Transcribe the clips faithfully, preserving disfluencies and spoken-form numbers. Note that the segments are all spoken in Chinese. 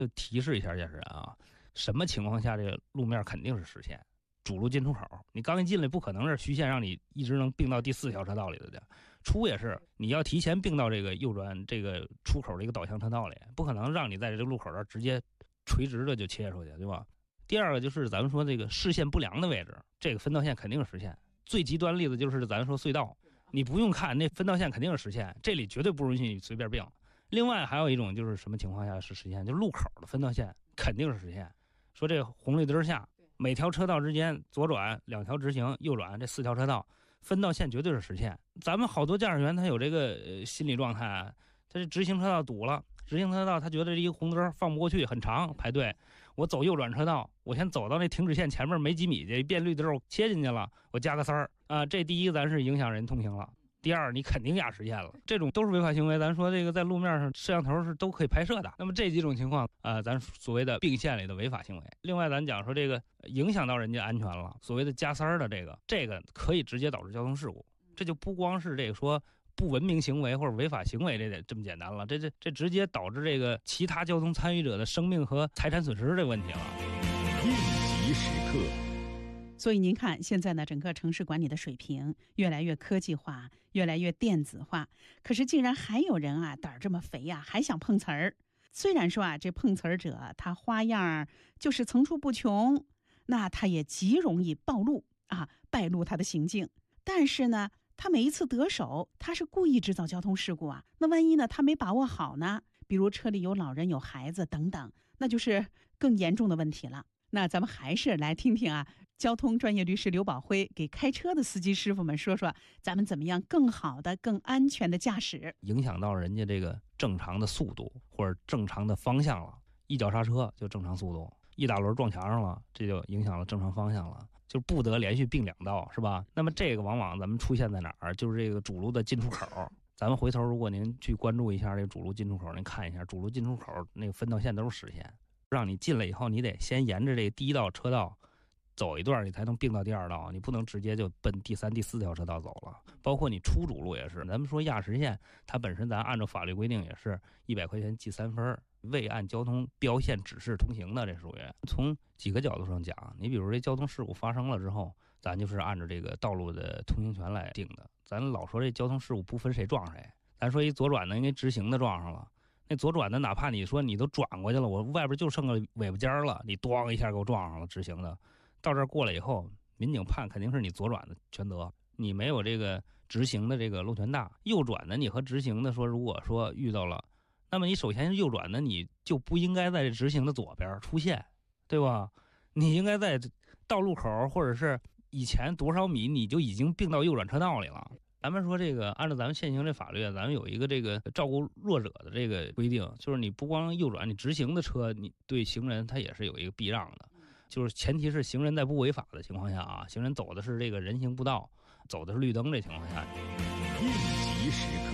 就提示一下驾驶人啊，什么情况下这个路面肯定是实线？主路进出口，你刚一进来不可能是虚线让你一直能并到第四条车道里的，出也是你要提前并到这个右转这个出口的一个导向车道里，不可能让你在这个路口这直接垂直的就切出去，对吧？第二个就是咱们说这个视线不良的位置，这个分道线肯定是实线。最极端例子就是咱说隧道，你不用看那分道线肯定是实线，这里绝对不允许你随便并。另外还有一种就是什么情况下是实线，就是路口的分道线肯定是实线。说这个红绿灯下每条车道之间左转两条直行，右转这四条车道分道线绝对是实线。咱们好多驾驶员他有这个、呃、心理状态啊，他这直行车道堵了，直行车道他觉得这一个红灯放不过去，很长排队，我走右转车道，我先走到那停止线前面没几米去，变绿灯我切进去了，我加个塞儿啊，这第一咱是影响人通行了。第二，你肯定压实线了，这种都是违法行为。咱说这个在路面上摄像头是都可以拍摄的。那么这几种情况啊、呃，咱所谓的并线里的违法行为。另外，咱讲说这个影响到人家安全了，所谓的加塞儿的这个，这个可以直接导致交通事故。这就不光是这个说不文明行为或者违法行为这得这么简单了，这这这直接导致这个其他交通参与者的生命和财产损失这个问题了。 应急时刻。 所以您看，现在呢，整个城市管理的水平越来越科技化，越来越电子化，可是竟然还有人啊胆儿这么肥呀、啊，还想碰瓷儿。虽然说啊，这碰瓷儿者他花样就是层出不穷，那他也极容易暴露啊，败露他的行径。但是呢，他每一次得手，他是故意制造交通事故啊。那万一呢，他没把握好呢？比如车里有老人、有孩子等等，那就是更严重的问题了。那咱们还是来听听啊，交通专业律师刘宝辉给开车的司机师傅们说说，咱们怎么样更好的、更安全的驾驶。 影响到人家这个正常的速度或者正常的方向了，一脚刹车就正常速度，一打轮撞墙上了，这就影响了正常方向了，就不得连续并两道，是吧？那么这个往往咱们出现在哪儿？就是这个主路的进出口。咱们回头如果您去关注一下这个主路进出口，您看一下主路进出口那个分道线都是实线。让你进来以后，你得先沿着这第一道车道走一段，你才能并到第二道，你不能直接就奔第三、第四条车道走了。包括你出主路也是，咱们说压实线，它本身咱按照法律规定也是一百块钱记三分，未按交通标线指示通行的，这属于。从几个角度上讲，你比如这交通事故发生了之后，咱就是按照这个道路的通行权来定的。咱老说这交通事故不分谁撞谁，咱说一左转的，因为直行的撞上了。那左转的，哪怕你说你都转过去了，我外边就剩个尾巴尖了，你咣一下给我撞上了，直行的，到这儿过来以后，民警判肯定是你左转的全责，你没有这个直行的这个路权大。右转的你和直行的说，如果说遇到了，那么你首先是右转的，你就不应该在这直行的左边出现，对吧？你应该在道路口或者是以前多少米你就已经并到右转车道里了。咱们说这个，按照咱们现行这法律，咱们有一个这个照顾弱者的这个规定，就是你不光右转，你直行的车，你对行人他也是有一个避让的，就是前提是行人在不违法的情况下啊，行人走的是这个人行步道，走的是绿灯这情况下。 应急时刻。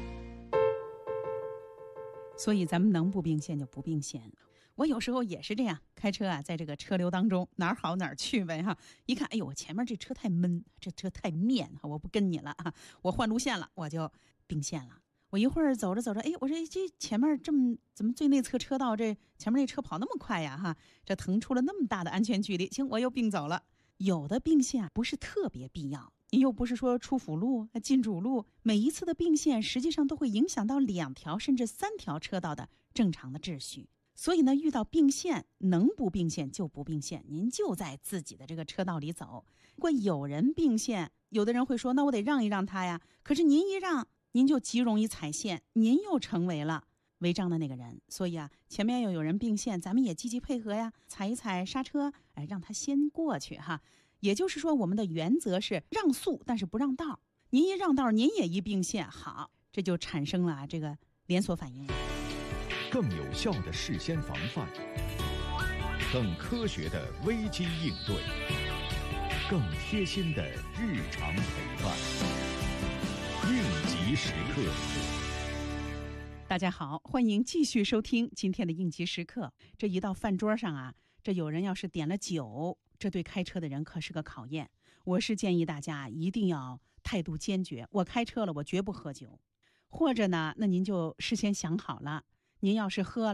所以咱们能不并线就不并线。我有时候也是这样，开车啊，在这个车流当中哪儿好哪儿去呗哈。一看，哎呦，我前面这车太闷，这车太面哈，我不跟你了啊，我换路线了，我就并线了。我一会儿走着走着，哎，我说这前面这么怎么最内侧车道这前面那车跑那么快呀哈，这腾出了那么大的安全距离，行，我又并走了。有的并线不是特别必要。你又不是说出辅路进主路，每一次的并线实际上都会影响到两条甚至三条车道的正常的秩序。所以呢，遇到并线能不并线就不并线，您就在自己的这个车道里走。如果有人并线，有的人会说那我得让一让他呀，可是您一让您就极容易踩线，您又成为了违章的那个人。所以啊，前面要有人并线，咱们也积极配合呀，踩一踩刹车，哎，让他先过去哈。也就是说，我们的原则是让速，但是不让道。您一让道，您也一并线，好，这就产生了这个连锁反应。 更有效的事先防范，更科学的危机应对，更贴心的日常陪伴。应急时刻。 大家好，欢迎继续收听今天的应急时刻。这一到饭桌上啊，这有人要是点了酒，这对开车的人可是个考验。我是建议大家一定要态度坚决，我开车了，我绝不喝酒。或者呢，那您就事先想好了，您要是喝了，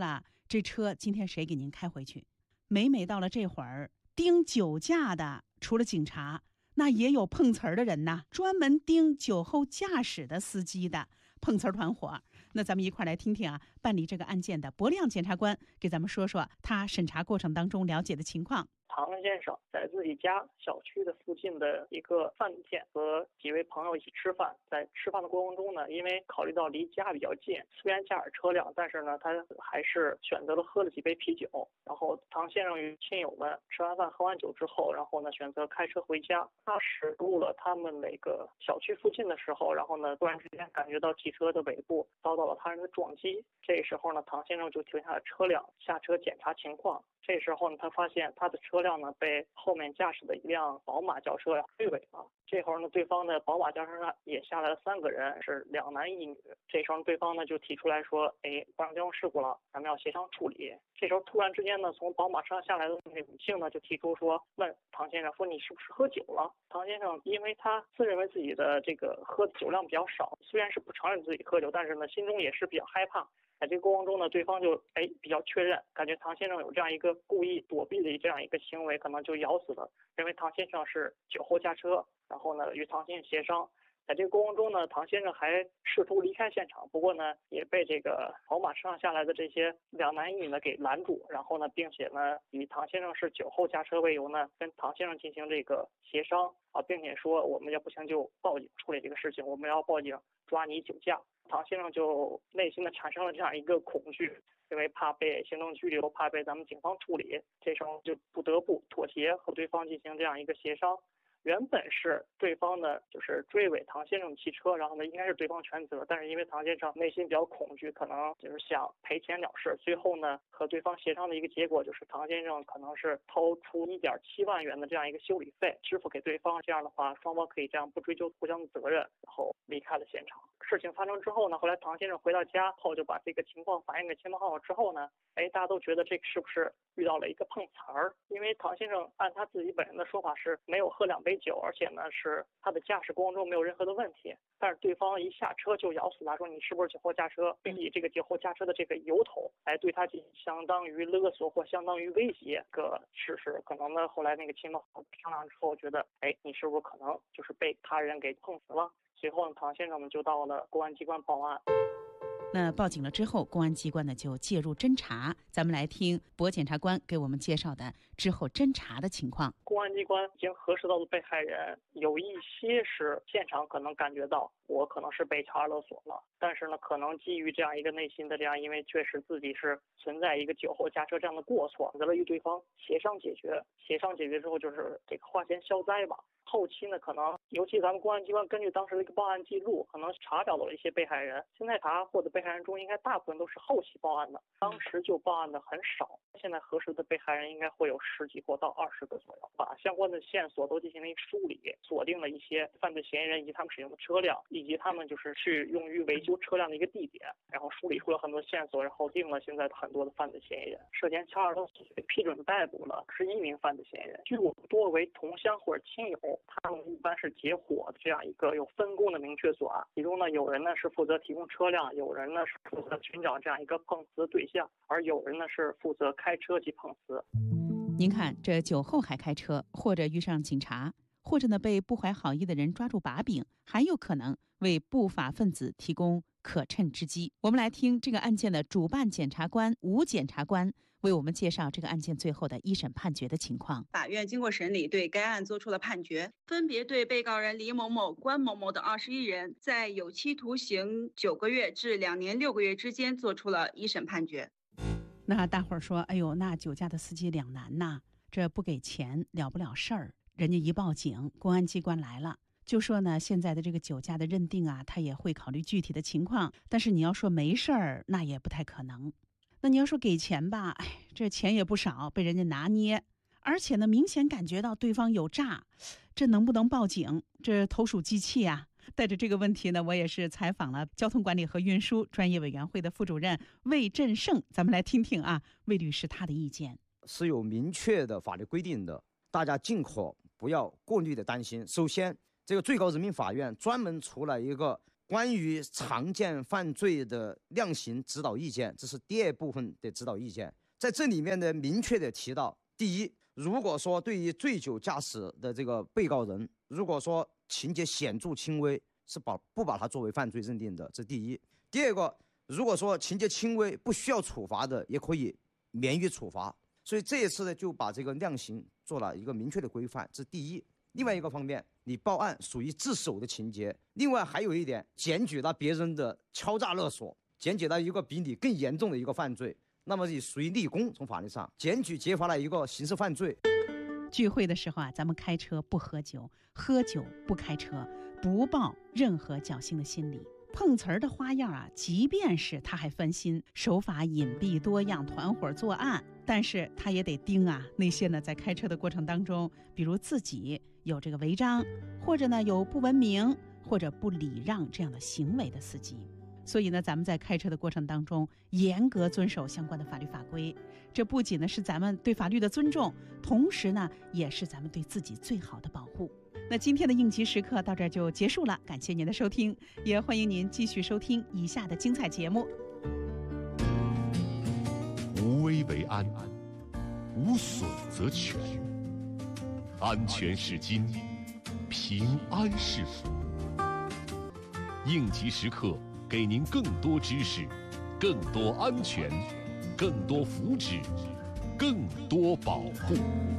这车今天谁给您开回去？每每到了这会儿，盯酒驾的除了警察，那也有碰瓷儿的人呐，专门盯酒后驾驶的司机的碰瓷儿团伙。那咱们一块儿来听听啊，办理这个案件的博亮检察官给咱们说说他审查过程当中了解的情况。 唐先生在自己家小区的附近的一个饭店和几位朋友一起吃饭，在吃饭的过程中呢，因为考虑到离家比较近，虽然驾驶车辆，但是呢，他还是选择了喝了几杯啤酒。然后唐先生与亲友们吃完饭喝完酒之后，然后呢选择开车回家。他驶入了他们那个小区附近的时候，然后呢突然之间感觉到汽车的尾部遭到了他人的撞击。这时候呢，唐先生就停下了车辆，下车检查情况。这时候呢，他发现他的车辆呢被后面驾驶的一辆宝马轿车追尾了。这会儿呢，对方的宝马轿车上也下来了三个人，是两男一女。这时候对方呢就提出来说：“哎，发生交通事故了，咱们要协商处理。”这时候突然之间呢，从宝马车上下来的那个女性呢就提出说，问唐先生说：“你是不是喝酒了？”唐先生因为他自认为自己的这个喝酒量比较少，虽然是不承认自己喝酒，但是呢心中也是比较害怕。在这个过程中呢，对方就哎比较确认，感觉唐先生有这样一个故意躲避的这样一个行为，可能就咬死了，认为唐先生是酒后驾车，然后呢与唐先生协商。在这个过程中呢，唐先生还试图离开现场，不过呢也被这个宝马车上下来的这些两男一女呢给拦住，然后呢并且呢以唐先生是酒后驾车为由呢，跟唐先生进行这个协商啊，并且说我们要不行就报警处理这个事情，我们要报警抓你酒驾。唐先生就内心的产生了这样一个恐惧，因为怕被行政拘留，怕被咱们警方处理，这时候就不得不妥协，和对方进行这样一个协商。原本是对方呢，就是追尾唐先生的汽车，然后呢，应该是对方全责，但是因为唐先生内心比较恐惧，可能就是想赔钱了事。最后呢，和对方协商的一个结果就是唐先生可能是掏出一点七万元的这样一个修理费支付给对方，这样的话，双方可以这样不追究互相的责任，然后离开了现场。事情发生之后呢，后来唐先生回到家后就把这个情况反映给亲朋好友之后呢，哎，大家都觉得这是不是遇到了一个碰瓷儿？因为唐先生按他自己本人的说法是没有喝两杯酒，而且呢是他的驾驶过程中没有任何的问题，但是对方一下车就咬死他，说你是不是酒后驾车，并以这个酒后驾车的这个由头来对他进行相当于勒索或相当于威胁个事实。可能呢后来那个亲朋好友商量之后觉得，哎，你是不是可能就是被他人给碰死了？随后呢，唐先生们就到了公安机关报案。 那报警了之后，公安机关呢就介入侦查。咱们来听博检察官给我们介绍的之后侦查的情况。 公安机关已经核实到的被害人有一些是现场可能感觉到我可能是被敲诈勒索了，但是呢，可能基于这样一个内心的这样，因为确实自己是存在一个酒后驾车这样的过错，得了与对方协商解决。协商解决之后就是这个花钱消灾吧。后期呢，可能尤其咱们公安机关根据当时的一个报案记录，可能查找到了一些被害人。现在查获的被害人中，应该大部分都是后期报案的，当时就报案的很少。现在核实的被害人应该会有十几或到二十个左右，把相关的线索都进行了一个梳理，锁定了一些犯罪嫌疑人以及他们使用的车辆，以及他们就是去用于维修车辆的一个地点，然后梳理出了很多线索，然后定了现在很多的犯罪嫌疑人。涉嫌敲诈勒索罪批准逮捕了十一名犯罪嫌疑人，据我多为同乡或者亲友。他们一般是结伙的这样一个有分工的明确作案，其中呢有人呢是负责提供车辆，有人呢是负责寻找这样一个碰瓷的对象，而有人呢是负责开车及碰瓷。 您看，这酒后还开车，或者遇上警察，或者呢被不怀好意的人抓住把柄，还有可能为不法分子提供可乘之机。我们来听这个案件的主办检察官吴检察官为我们介绍这个案件最后的一审判决的情况。 法院经过审理，对该案作出了判决，分别对被告人李某某、关某某等二十一人，在有期徒刑九个月至两年六个月之间作出了一审判决。 那大伙儿说，哎呦，那酒驾的司机两难呐，这不给钱了不了事儿，人家一报警，公安机关来了。就说呢，现在的这个酒驾的认定啊，他也会考虑具体的情况，但是你要说没事儿，那也不太可能。那你要说给钱吧，哎，这钱也不少，被人家拿捏，而且呢，明显感觉到对方有诈，这能不能报警？这投鼠忌器啊！带着这个问题呢，我也是采访了交通管理和运输专业委员会的副主任魏振胜，咱们来听听啊，魏律师他的意见。 是有明确的法律规定的，大家尽可不要过虑的担心。首先，这个最高人民法院专门出了一个关于常见犯罪的量刑指导意见，这是第二部分的指导意见。在这里面呢，明确的提到，第一，如果说对于醉酒驾驶的这个被告人，如果说情节显著轻微，是把不把他作为犯罪认定的，这是第一。第二个，如果说情节轻微不需要处罚的，也可以免于处罚。所以这一次呢，就把这个量刑做了一个明确的规范，这是第一。另外一个方面，你报案属于自首的情节。另外还有一点，检举了别人的敲诈勒索，检举了一个比你更严重的一个犯罪，那么也属于立功。从法律上，检举揭发了一个刑事犯罪。 聚会的时候啊，咱们开车不喝酒，喝酒不开车，不抱任何侥幸的心理。碰瓷儿的花样啊，即便是他还翻新，手法隐蔽多样，团伙作案，但是他也得盯啊那些呢在开车的过程当中，比如自己有这个违章，或者呢有不文明或者不礼让这样的行为的司机。所以呢，咱们在开车的过程当中，严格遵守相关的法律法规，这不仅呢是咱们对法律的尊重，同时呢也是咱们对自己最好的保护。那今天的应急时刻到这儿就结束了，感谢您的收听，也欢迎您继续收听以下的精彩节目。 无危为安，无损则全。安全是金，平安是福。应急时刻，给您更多知识，更多安全，更多福祉，更多保护。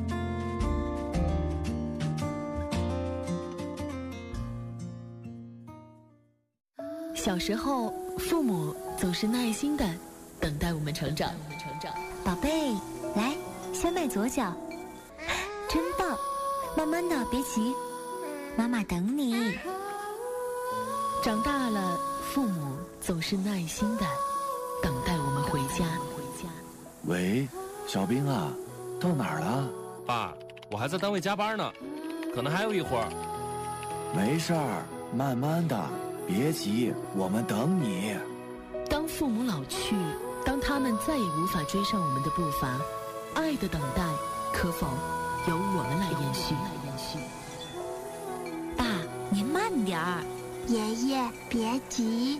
小时候，父母总是耐心地等待我们成长。 宝贝，来，先迈左脚，真棒！慢慢的，别急，妈妈等你。 长大了，父母总是耐心地等待我们回家。 喂，小兵啊，到哪儿了？ 爸，我还在单位加班呢，可能还有一会儿。 没事儿，慢慢的。别急，我们等你。 当父母老去，当他们再也无法追上我们的步伐，爱的等待可否由我们来延续？ 爸，您慢点儿。 爷爷，别急。